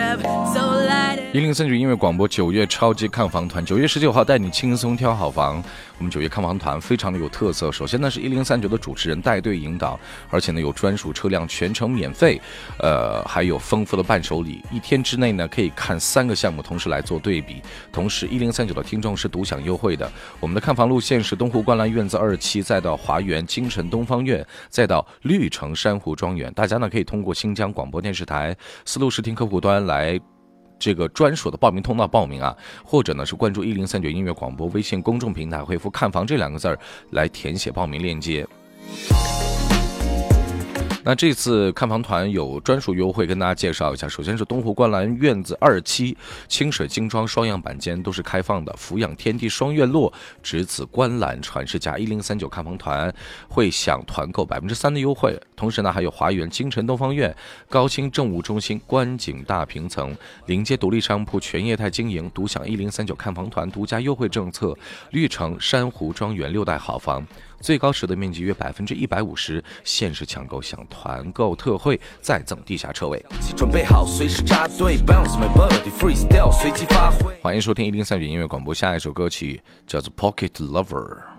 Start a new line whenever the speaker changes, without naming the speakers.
103.9音乐广播9月超级看房团，9月19号带你轻松挑好房。我们9月看房团非常的有特色，首先呢是1039的主持人带队引导，而且呢有专属车辆全程免费，还有丰富的伴手礼，一天之内呢可以看3个项目同时来做对比。同时1039的听众是独享优惠的。我们的看房路线是东湖观澜院子2期，再到华园京城东方院，再到绿城珊瑚庄园。大家呢可以通过新疆广播电视台丝路视听客户端来这个专属的报名通道报名啊，或者呢是关注1039音乐广播微信公众平台，回复看房这2个字来填写报名链接。那这次看房团有专属优惠跟大家介绍一下，首先是东湖观澜院子2期清水精装双样板间都是开放的，俯仰天地双院落，值此观澜传世家1039看房团会享团购3%的优惠。同时呢还有华园京城东方院、高新政务中心观景大平层、临街独立商铺全业态经营，独享1039看房团独家优惠政策，绿城珊瑚庄园6代好房，最高实的面积约150%，限时抢购享团购特惠，再赠地下车位。
准备好随时插队 Bounce my body freestyle 随机发挥。
欢迎收听1039音乐广播，下一首歌曲叫做 Pocket Lover。